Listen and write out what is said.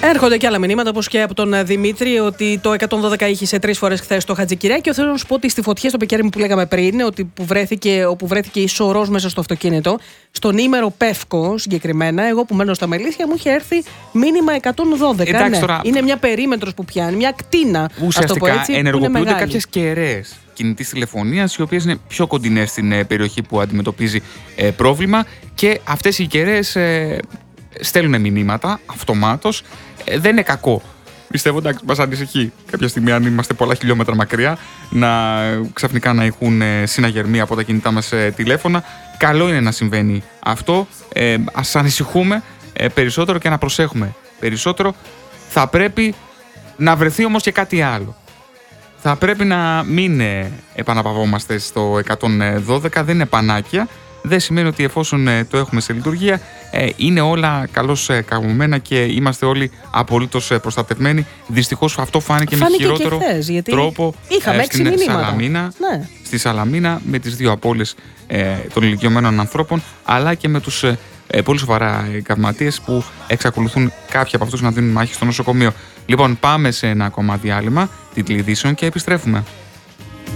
Έρχονται και άλλα μηνύματα, όπως και από τον Δημήτρη, ότι το 112 ήχησε 3 φορές χθες το Χατζικυριακή. Θέλω να σου πω ότι στη φωτιά, στο Πεκέρι που λέγαμε πριν, ότι όπου βρέθηκε η σωρός μέσα στο αυτοκίνητο, στον ήμερο Πεύκο συγκεκριμένα, εγώ που μένω στα Μελίσια, μου είχε έρθει μήνυμα 112. Εντάξει, ναι. τώρα, είναι μια περίμετρος που πιάνει, μια κτίνα. Ουσιαστικά ενεργοποιούνται κάποιες κεραίες κινητής τηλεφωνίας, οι οποίες είναι πιο κοντινές στην περιοχή που αντιμετωπίζει πρόβλημα, και αυτές οι κεραίες στέλνουν μηνύματα αυτομάτως. Δεν είναι κακό. Πιστεύω, εντάξει, μας ανησυχεί κάποια στιγμή, αν είμαστε πολλά χιλιόμετρα μακριά, ξαφνικά να έχουν συναγερμία από τα κινητά μας τηλέφωνα. Καλό είναι να συμβαίνει αυτό. Ας ανησυχούμε περισσότερο και να προσέχουμε περισσότερο. Θα πρέπει να βρεθεί όμως και κάτι άλλο. Θα πρέπει να μην επαναπαυόμαστε στο 112, δεν είναι πανάκια. Δεν σημαίνει ότι εφόσον το έχουμε σε λειτουργία, είναι όλα καλώς καμωμένα και είμαστε όλοι απολύτως προστατευμένοι. Δυστυχώς αυτό φάνηκε με χειρότερο τρόπο στην Σαλαμίνα, στη Σαλαμίνα, με τις 2 απώλειες των ηλικιωμένων ανθρώπων, αλλά και με τους πολύ σοβαρά τραυματίες που εξακολουθούν κάποιοι από αυτούς να δίνουν μάχη στο νοσοκομείο. Λοιπόν, πάμε σε ένα ακόμα διάλειμμα τίτλοι ειδήσεων και επιστρέφουμε.